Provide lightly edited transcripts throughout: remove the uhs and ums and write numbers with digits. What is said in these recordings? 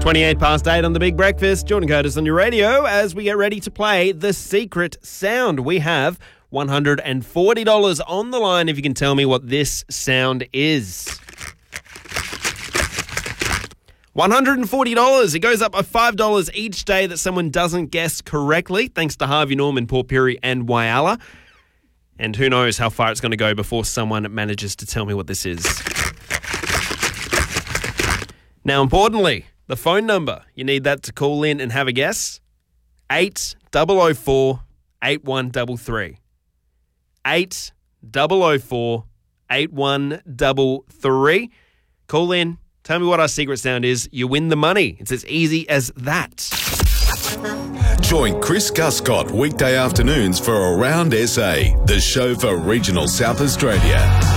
28 past 8 on The Big Breakfast. Jordan Curtis on your radio as we get ready to play The Secret Sound. We have $140 on the line if you can tell me what this sound is. $140. It goes up by $5 each day that someone doesn't guess correctly, thanks to Harvey Norman, Port Pirie and Whyalla. And who knows how far it's going to go before someone manages to tell me what this is. Now, importantly, the phone number, you need that to call in and have a guess. 8004-8133. 8004-8133. Call in. Tell me what our secret sound is. You win the money. It's as easy as that. Join Chris Guscott weekday afternoons for Around SA, the show for regional South Australia.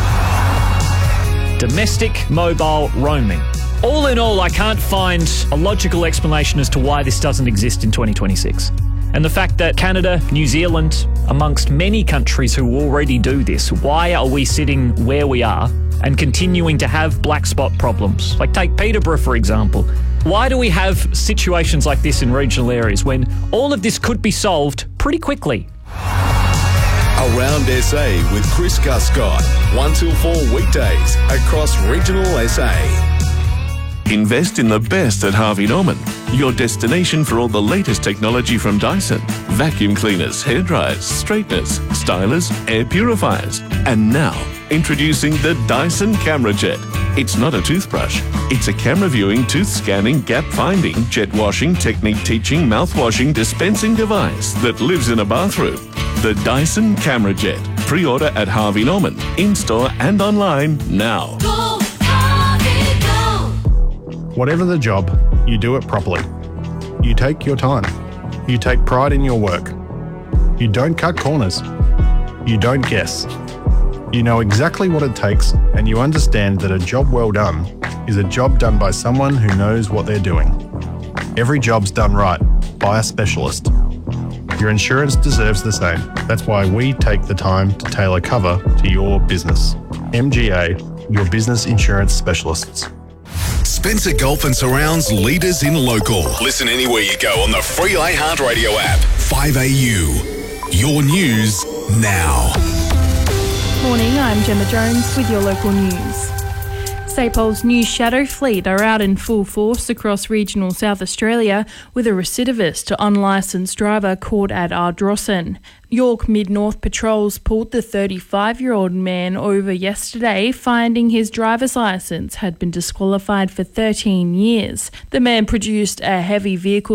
Domestic mobile roaming. All in all, I can't find a logical explanation as to why this doesn't exist in 2026. And the fact that Canada, New Zealand, amongst many countries who already do this, why are we sitting where we are and continuing to have black spot problems? Like take Peterborough, for example. Why do we have situations like this in regional areas when all of this could be solved pretty quickly? Around SA with Chris Guscott, 1 till 4 weekdays across regional SA. Invest in the best at Harvey Norman, your destination for all the latest technology from Dyson. Vacuum cleaners, hairdryers, straighteners, stylers, air purifiers. And now, introducing the Dyson Camera Jet. It's not a toothbrush. It's a camera viewing, tooth scanning, gap finding, jet washing, technique teaching, mouth washing, dispensing device that lives in a bathroom. The Dyson Camera Jet. Pre-order at Harvey Norman, in-store and online now. Go, Harvey, go! Whatever the job, you do it properly. You take your time. You take pride in your work. You don't cut corners. You don't guess. You know exactly what it takes, and you understand that a job well done is a job done by someone who knows what they're doing. Every job's done right by a specialist. Your insurance deserves the same. That's why we take the time to tailor cover to your business. MGA, your business insurance specialists. Spencer Gulf and Surrounds leaders in local. Listen anywhere you go on the free iHeartRadio app. 5AU. Your news now. Morning, I'm Gemma Jones with your local news. SAPOL's new shadow fleet are out in full force across regional South Australia with a recidivist unlicensed driver caught at Ardrossan. York Mid-North Patrols pulled the 35-year-old man over yesterday, finding his driver's licence had been disqualified for 13 years. The man produced a heavy vehicle